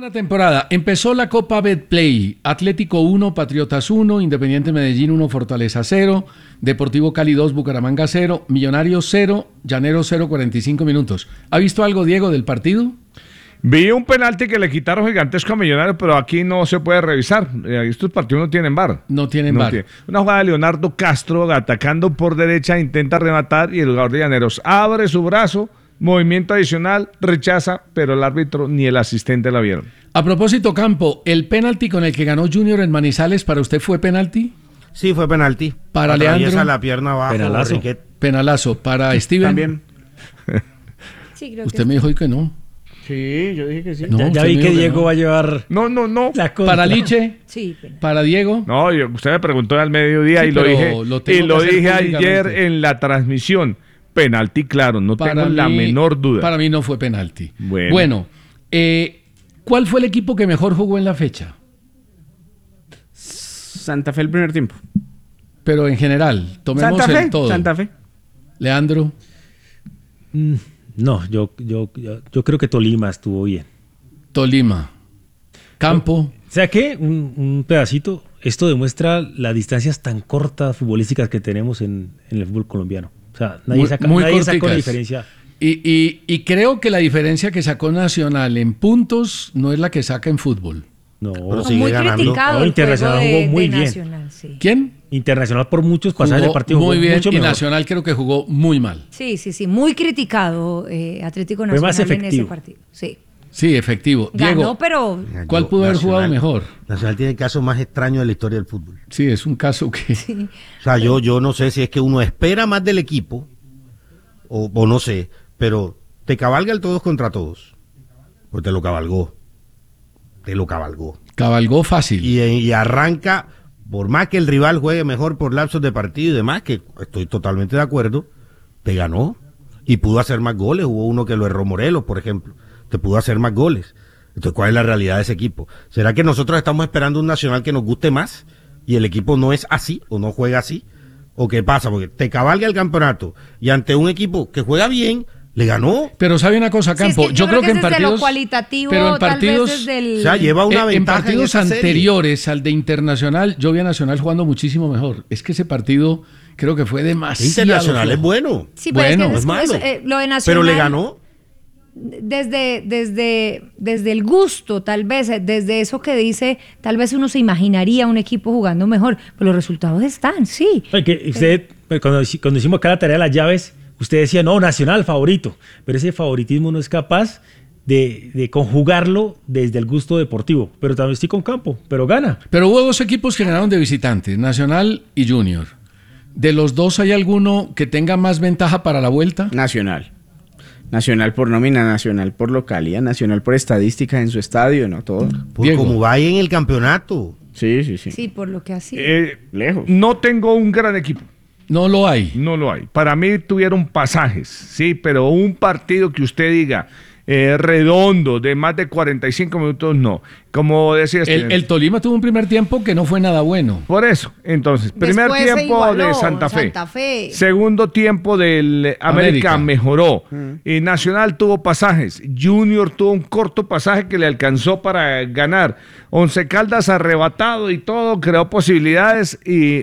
Buena temporada. Empezó la Copa Betplay. Atlético 1, Patriotas 1, Independiente Medellín 1, Fortaleza 0, Deportivo Cali 2, Bucaramanga 0, Millonarios 0, Llaneros 0, 45 minutos. ¿Ha visto algo, Diego, del partido? Vi un penalti que le quitaron gigantesco a Millonarios, pero aquí no se puede revisar. Estos partidos no tienen VAR. No tienen VAR. Una jugada de Leonardo Castro atacando por derecha, intenta rematar y el jugador de Llaneros abre su brazo, movimiento adicional, rechaza, pero el árbitro ni el asistente la vieron. A propósito, Campo, ¿el penalti con el que ganó Junior en Manizales para usted fue penalti? Sí, fue penalti. Para Leandro. La pierna abajo. Penalazo. Penalazo. Para Steven. También. Sí, creo Usted me dijo que no. Sí, yo dije que sí. No, ya vi que Diego va a llevar. No. La contra. Para Liche. Sí. Para Diego. No, usted me preguntó al mediodía Sí, y lo pero dije. lo tengo Y lo que hacer dije ayer públicamente. en la transmisión. Penalti, claro, no tengo la menor duda. Para mí no fue penalti. Bueno. ¿Cuál fue el equipo que mejor jugó en la fecha? Santa Fe el primer tiempo. Pero en general, tomemos Santa Fe, el todo. Santa Fe. Leandro. No, yo creo que Tolima estuvo bien. Tolima. Campo. O sea que un pedacito, esto demuestra las distancias tan cortas futbolísticas que tenemos en el fútbol colombiano. O sea, nadie sacó la diferencia. Y creo que la diferencia que sacó Nacional en puntos no es la que saca en fútbol. No, pero sigue muy ganando. criticado No, el Internacional juego jugó muy de bien. Nacional, sí. ¿Quién? Internacional por muchos pasajes de partido muy jugó bien mucho y mejor. Nacional creo que jugó muy mal. Sí, muy criticado Atlético Fue Nacional más en ese efectivo. partido. Sí. Sí, efectivo. Ganó, Diego, pero ¿cuál pudo haber jugado mejor? Nacional tiene el caso más extraño de la historia del fútbol. Sí, es un caso que... O sea, yo no sé si es que uno espera más del equipo, o no sé, pero te cabalga el todos contra todos. Pues te lo cabalgó. Cabalgó fácil. Y arranca, por más que el rival juegue mejor por lapsos de partido y demás, que estoy totalmente de acuerdo, te ganó. Y pudo hacer más goles. Hubo uno que lo erró Morelos, por ejemplo. Te pudo hacer más goles. Entonces, ¿cuál es la realidad de ese equipo? ¿Será que nosotros estamos esperando un Nacional que nos guste más y el equipo no es así o no juega así? ¿O qué pasa? Porque te cabalga el campeonato y ante un equipo que juega bien, le ganó. Pero sabe una cosa, Campo, Sí, es que yo creo que en es desde partidos... lo cualitativo, pero en tal partidos... vez desde el... O sea, lleva una en ventaja partidos en esa serie. anteriores al de Internacional, yo vi a Nacional jugando muchísimo mejor. Es que ese partido creo que fue demasiado... Internacional es flojo. bueno. Sí, pero Bueno, es que es malo. lo de Nacional... Pero le ganó. Desde el gusto, tal vez, desde eso que dice, tal vez uno se imaginaría un equipo jugando mejor, pero los resultados están, sí. Oye, que usted, cuando hicimos acá la tarea de las llaves, usted decía, no, Nacional favorito, pero ese favoritismo no es capaz de conjugarlo desde el gusto deportivo. Pero también estoy con Campo, pero gana. Pero hubo dos equipos que ganaron de visitantes, Nacional y Junior. ¿De los dos hay alguno que tenga más ventaja para la vuelta? Nacional. Nacional por nómina, Nacional por localidad, Nacional por estadísticas en su estadio, ¿no? Todo. Por Diego. como va en el campeonato. Sí. Sí, por lo que así. Lejos. No tengo un gran equipo. No lo hay. No lo hay. Para mí tuvieron pasajes, sí, pero un partido que usted diga redondo de más de 45 minutos, no. Como decía El Tolima tuvo un primer tiempo que no fue nada bueno. Por eso, entonces, primer Después se tiempo igualó, de Santa Fe. Santa Fe. Segundo tiempo del América mejoró. Y Nacional tuvo pasajes. Junior tuvo un corto pasaje que le alcanzó para ganar. Once Caldas arrebatado y todo, creó posibilidades y